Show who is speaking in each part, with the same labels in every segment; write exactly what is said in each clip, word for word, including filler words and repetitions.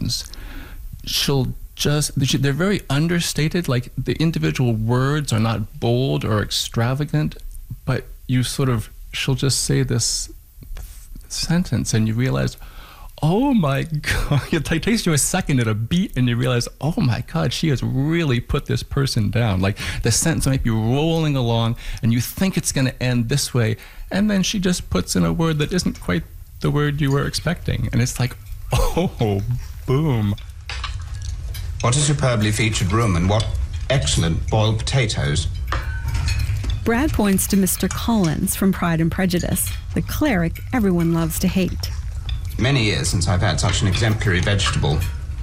Speaker 1: scenes, she'll just, they're very understated, like the individual words are not bold or extravagant, but you sort of, she'll just say this sentence and you realize, oh my God, it takes you a second at a beat and you realize, oh my God, she has really put this person down. Like the sentence might be rolling along and you think it's going to end this way, and then she just puts in a word that isn't quite the word you were expecting. And it's like, oh, boom.
Speaker 2: What a superbly featured room, and what excellent boiled potatoes.
Speaker 3: Brad points to Mister Collins from Pride and Prejudice, the cleric everyone loves to hate.
Speaker 2: Many years since I've had such an exemplary vegetable.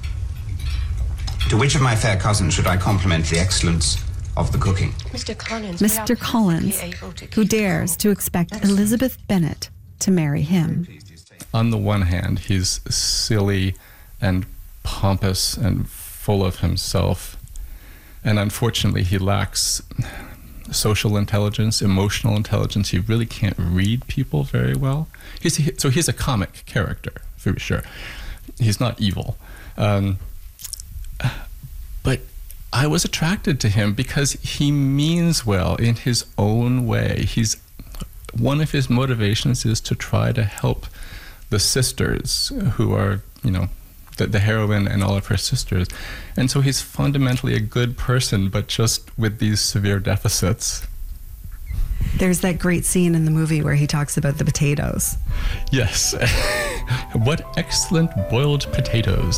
Speaker 2: To which of my fair cousins should I compliment the excellence of the cooking?
Speaker 4: Mister Collins,
Speaker 3: Mister Collins, who dares to expect Elizabeth Bennet to marry him.
Speaker 1: On the one hand, he's silly and pompous and full of himself, and unfortunately he lacks social intelligence, emotional intelligence. He really can't read people very well. He's, he, so he's a comic character, for sure. He's not evil. Um, but I was attracted to him because he means well in his own way. He's, one of his motivations is to try to help the sisters who are, you know, the, the heroine and all of her sisters. And so he's fundamentally a good person, but just with these severe deficits.
Speaker 5: There's that great scene in the movie where he talks about the potatoes.
Speaker 1: Yes. What excellent boiled potatoes.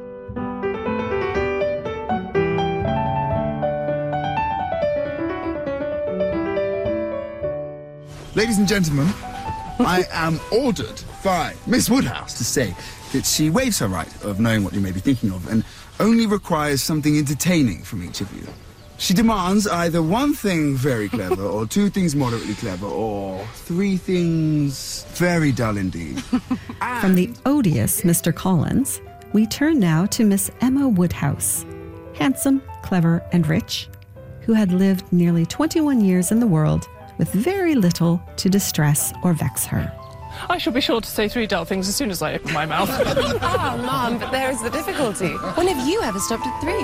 Speaker 6: Ladies and gentlemen, I am ordered by Miss Woodhouse to say that she waives her right of knowing what you may be thinking of and only requires something entertaining from each of you. She demands either one thing very clever, or two things moderately clever, or three things very dull indeed.
Speaker 3: From the odious Mister Collins, we turn now to Miss Emma Woodhouse, handsome, clever, and rich, who had lived nearly twenty-one years in the world with very little to distress or vex her.
Speaker 7: I shall be sure to say three dull things as soon as I open my mouth.
Speaker 4: Ah, Mum, but there is the difficulty. When have you ever stopped at three?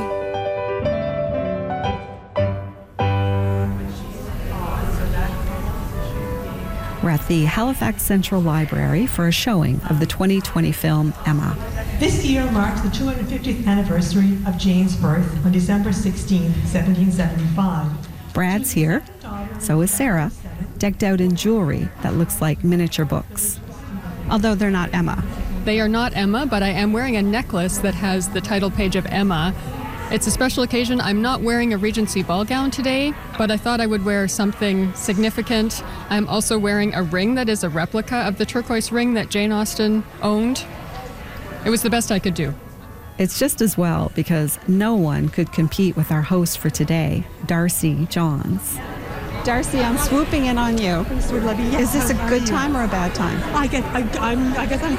Speaker 3: We're at the Halifax Central Library for a showing of the twenty twenty film Emma.
Speaker 8: This year marks the two hundred fiftieth anniversary of Jane's birth on December sixteenth, seventeen seventy-five.
Speaker 3: Brad's here, so is Sarah, decked out in jewelry that looks like miniature books. Although they're not Emma.
Speaker 9: They are not Emma, but I am wearing a necklace that has the title page of Emma. It's a special occasion. I'm not wearing a Regency ball gown today, but I thought I would wear something significant. I'm also wearing a ring that is a replica of the turquoise ring that Jane Austen owned. It was the best I could do.
Speaker 3: It's just as well because no one could compete with our host for today, Darcy Johns. Darcy, I'm swooping in on you. Is this a good time or a bad time?
Speaker 8: I guess, I, I'm, I guess I'm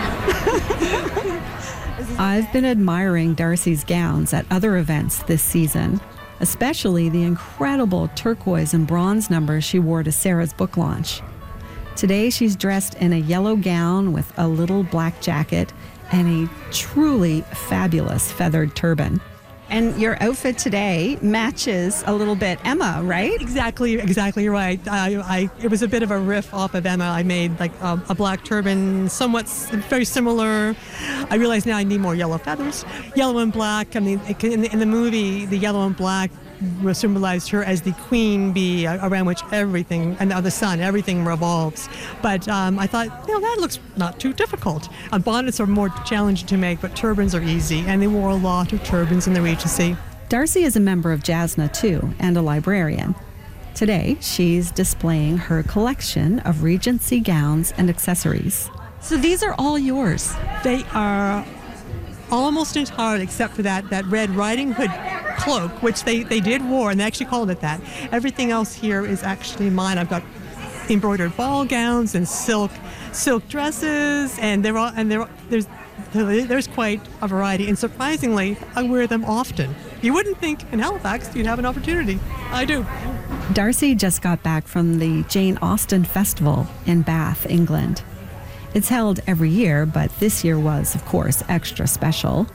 Speaker 8: good.
Speaker 3: I've been admiring Darcy's gowns at other events this season, especially the incredible turquoise and bronze numbers she wore to Sarah's book launch. Today she's dressed in a yellow gown with a little black jacket and a truly fabulous feathered turban. And your outfit today matches a little bit Emma, right?
Speaker 8: Exactly, exactly right. I, I, it was a bit of a riff off of Emma. I made like a, a black turban, somewhat very similar. I realize now I need more yellow feathers. Yellow and black. I mean, it, in, the, in the movie, the yellow and black symbolized her as the queen bee around which everything, and the sun, everything revolves. But um, I thought, you know, that looks not too difficult. Uh, bonnets are more challenging to make, but turbans are easy, and they wore a lot of turbans in the Regency.
Speaker 3: Darcy is a member of Jasna too, and a librarian. Today, she's displaying her collection of Regency gowns and accessories. So these are all yours?
Speaker 8: They are almost entirely, except for that, that Red Riding Hood cloak, which they, they did wear, and they actually called it that. Everything else here is actually mine. I've got embroidered ball gowns and silk silk dresses, and they're all, and they're, there's there's quite a variety. And surprisingly, I wear them often. You wouldn't think in Halifax you'd have an opportunity. I do.
Speaker 3: Darcy just got back from the Jane Austen Festival in Bath, England. It's held every year, but this year was, of course, extra special.